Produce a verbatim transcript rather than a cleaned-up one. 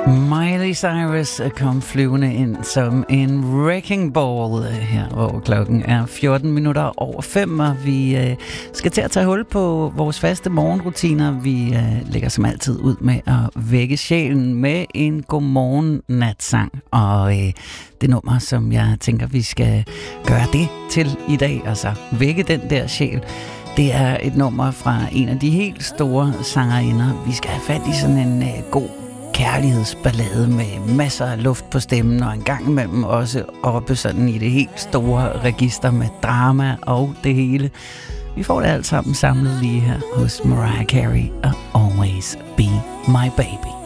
Miley Cyrus kom flyvende ind som en wrecking ball her, hvor klokken er fjorten minutter over fem, og vi øh, skal til at tage hul på vores faste morgenrutiner. Vi øh, lægger som altid ud med at vække sjælen med en godmorgen natsang, og øh, det nummer, som jeg tænker, vi skal gøre det til i dag, altså vække den der sjæl. Det er et nummer fra en af de helt store sangerinder. Vi skal have fat i sådan en øh, god kærlighedsballade med masser af luft på stemmen, og en gang imellem også oppe sådan i det helt store register med drama og det hele. Vi får det alt sammen samlet lige her hos Mariah Carey og Always Be My Baby.